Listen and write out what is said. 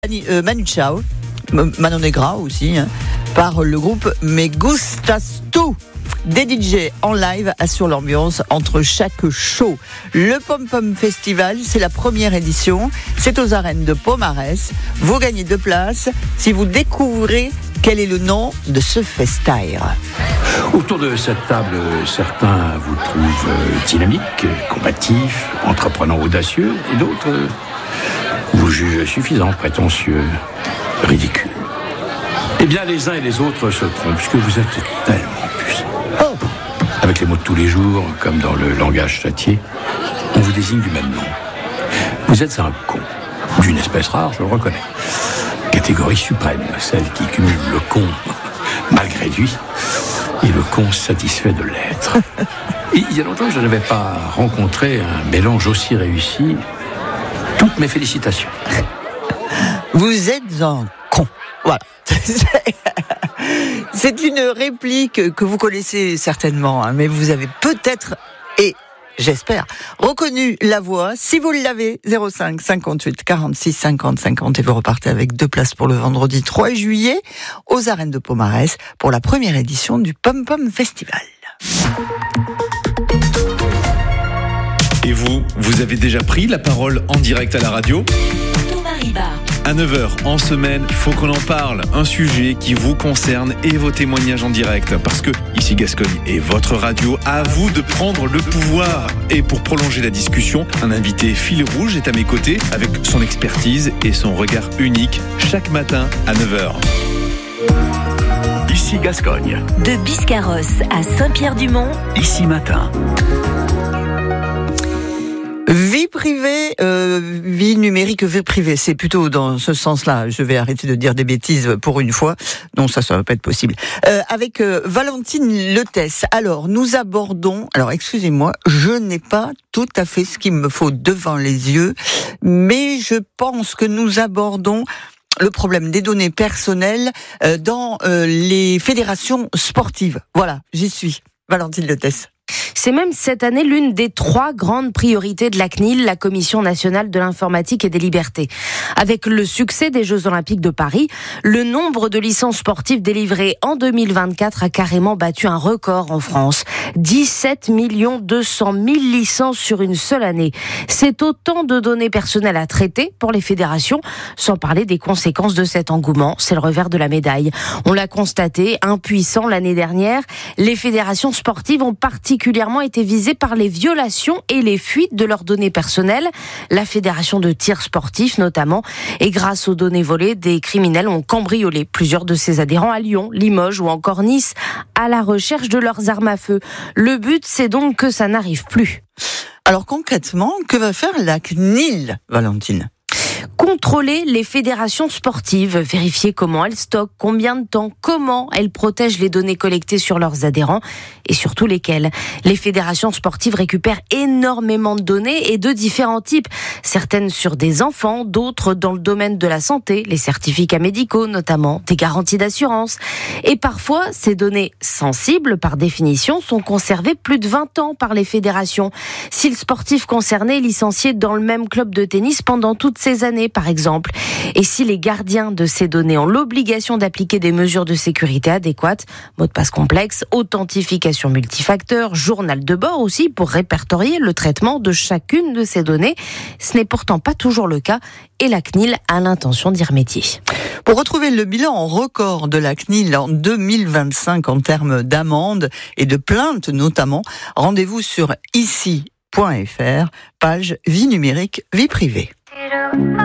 Manu Chao, Mano Negra aussi, par le groupe Me Gustas Tu. Des DJ en live assurent l'ambiance entre chaque show. Le Pom Pom Festival, c'est la première édition. C'est aux arènes de Pomarès. Vous gagnez 2 places si vous découvrez quel est le nom de ce festaire. Autour de cette table, certains vous trouvent dynamiques, combatifs, entreprenants audacieux, et d'autres vous jugent suffisants, prétentieux, ridicules. Eh bien, les uns et les autres se trompent, puisque vous êtes tellement puissants. Oh. Avec les mots de tous les jours, comme dans le langage châtié, on vous désigne du même nom. Vous êtes un con, d'une espèce rare, je le reconnais. Catégorie suprême, celle qui cumule le con malgré lui et le con satisfait de l'être. Et il y a longtemps que je n'avais pas rencontré un mélange aussi réussi. Toutes mes félicitations. Vous êtes un con. Voilà. C'est une réplique que vous connaissez certainement, mais vous avez peut-être, et j'espère, reconnu la voix. Si vous l'avez, 05 58 46 50 50, et vous repartez avec 2 places pour le vendredi 3 juillet aux arènes de Pomarès pour la première édition du Pom Pom Festival. Et vous avez déjà pris la parole en direct à la radio ? À 9h en semaine, faut qu'on en parle. Un sujet qui vous concerne et vos témoignages en direct. Parce que ici Gascogne est votre radio. À vous de prendre le pouvoir. Et pour prolonger la discussion, un invité fil rouge est à mes côtés avec son expertise et son regard unique chaque matin à 9h. Ici Gascogne. De Biscarrosse à Saint-Pierre-du-Mont. Ici Matin. Vie privée, vie numérique, vie privée. C'est plutôt dans ce sens-là. Je vais arrêter de dire des bêtises pour une fois. Non, ça va pas être possible. Avec Valentine Letès. Alors, nous abordons... Alors, excusez-moi, je n'ai pas tout à fait ce qu'il me faut devant les yeux, mais je pense que nous abordons le problème des données personnelles dans les fédérations sportives. Voilà, j'y suis. Valentine Letès. C'est même cette année l'une des 3 grandes priorités de la CNIL, la Commission nationale de l'informatique et des libertés. Avec le succès des Jeux Olympiques de Paris, le nombre de licences sportives délivrées en 2024 a carrément battu un record en France. 17 200 000 licences sur une seule année. C'est autant de données personnelles à traiter pour les fédérations, sans parler des conséquences de cet engouement. C'est le revers de la médaille. On l'a constaté, impuissant l'année dernière, les fédérations sportives ont particulièrement été visées par les violations et les fuites de leurs données personnelles. La fédération de tir sportif notamment. Et grâce aux données volées, des criminels ont cambriolé plusieurs de ses adhérents à Lyon, Limoges ou encore Nice, à la recherche de leurs armes à feu. Le but, c'est donc que ça n'arrive plus. Alors concrètement, que va faire la CNIL, Valentine ? Contrôler les fédérations sportives, vérifier comment elles stockent, combien de temps, comment elles protègent les données collectées sur leurs adhérents et surtout lesquelles. Les fédérations sportives récupèrent énormément de données et de différents types. Certaines sur des enfants, d'autres dans le domaine de la santé, les certificats médicaux notamment, des garanties d'assurance. Et parfois, ces données sensibles par définition sont conservées plus de 20 ans par les fédérations. Si le sportif concerné est licencié dans le même club de tennis pendant toutes ces années, par exemple. Et si les gardiens de ces données ont l'obligation d'appliquer des mesures de sécurité adéquates, mot de passe complexe, authentification multifacteur, journal de bord aussi pour répertorier le traitement de chacune de ces données. Ce n'est pourtant pas toujours le cas et la CNIL a l'intention d'y remédier. Pour retrouver le bilan en record de la CNIL en 2025 en termes d'amendes et de plaintes notamment, rendez-vous sur ici.fr, page vie numérique, vie privée.